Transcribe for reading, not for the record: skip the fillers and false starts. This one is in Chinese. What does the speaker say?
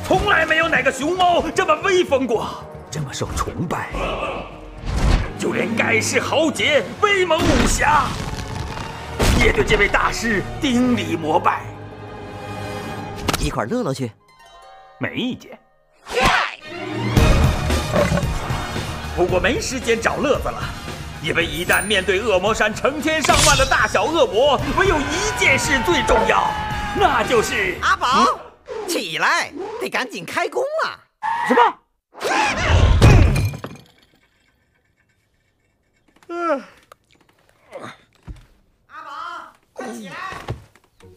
从来没有哪个熊猫这么威风过，这么受崇拜。就连盖世豪杰、威猛武侠，也对这位大师顶礼膜拜。 一块乐乐去， 没意见。不过没时间找乐子了，因为一旦面对恶魔山成千上万的大小恶魔，唯有一件事最重要，那就是阿宝，起来，得赶紧开工了。 什么？ 阿宝，快起来！